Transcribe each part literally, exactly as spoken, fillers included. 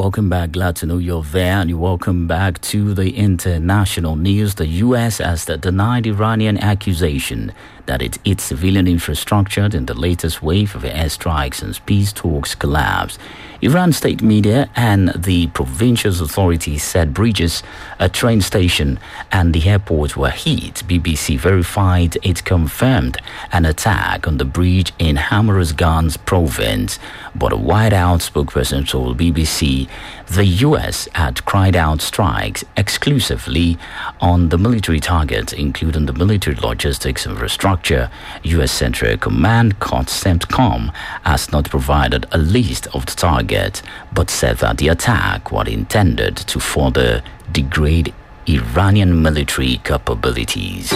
welcome back. Glad to know you're there, and you welcome back to the international news. The U S has denied Iranian accusation that it hit civilian infrastructure in the latest wave of airstrikes since peace talks collapsed. Iran state media and the provincial authorities said bridges, a train station, and the airport were hit. B B C verified it confirmed an attack on the bridge in Hormozgan province, but a White House spokesperson told B B C the U S had cried out strikes exclusively on the military targets, including the military logistics infrastructure. U S Central Command, CENTCOM, has not provided a list of the targets, but said that the attack was intended to further degrade Iranian military capabilities.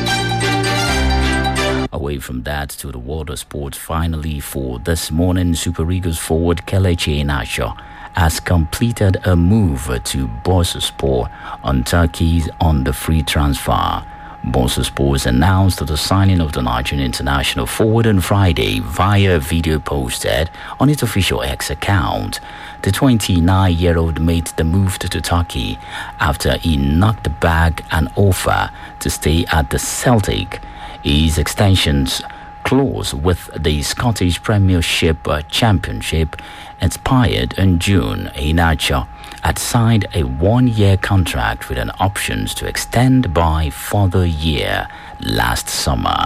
Away from that to the world of sports, finally for this morning, Super Eagles forward Kelechi Iheanacho has completed a move to Bursaspor on Turkey's on the free transfer. Bursaspor announced the signing of the Nigerian international forward on Friday via a video posted on its official X account. The twenty-nine-year-old made the move to Turkey after he knocked back an offer to stay at the Celtic. His extensions clause with the Scottish Premiership Championship expired in June. Iheanacho had signed a one-year contract with an option to extend by further year last summer.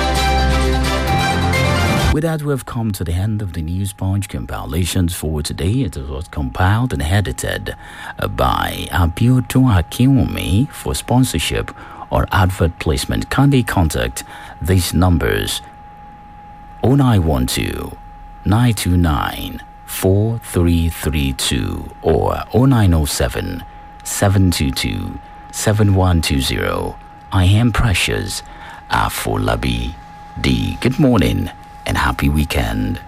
With that, we have come to the end of the News Punch compilations for today. It was compiled and edited by Abiodun Akinwumi. For sponsorship or advert placement, kindly contact these numbers: oh nine one two, nine two nine, four three three two or oh nine oh seven, seven two two, seven one two zero. I am Precious Afolabi D. Good morning and happy weekend.